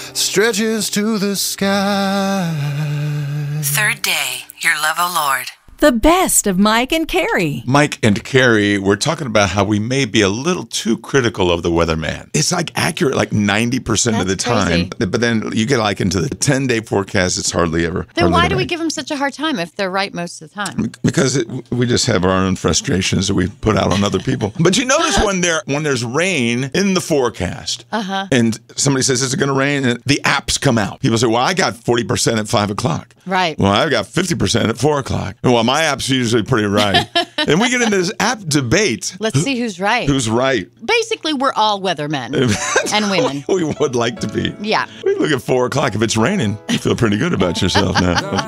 stretches to the sky. Third day, your love, O Lord. The best of Mike and Carrie. Mike and Carrie, we're talking about how we may be a little too critical of the weatherman. It's like accurate like 90% of the time. Crazy. But then you get like into the 10-day forecast, it's hardly ever. Then why do we give them such a hard time if they're right most of the time? Because we just have our own frustrations that we put out on other people. But you notice when there's rain in the forecast, and somebody says it's going to rain, and the apps come out. People say, well, I got 40% at 5 o'clock. Right. Well, I've got 50% at 4 o'clock. Well, my app's usually pretty right. And we get into this app debate. Let's see who's right. Who's right? Basically, we're all weathermen and women. We would like to be. Yeah. We look at 4 o'clock. If it's raining, you feel pretty good about yourself now.